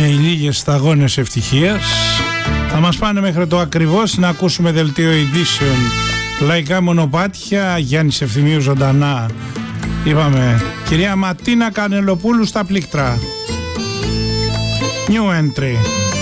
Και οι λίγες σταγόνες ευτυχίας θα μας πάνε μέχρι το ακριβώς να ακούσουμε δελτίο ειδήσεων. Λαϊκά μονοπάτια, Γιάννης Ευθυμίου ζωντανά. Είπαμε, κυρία Ματίνα Κανελοπούλου στα πλήκτρα. New entry.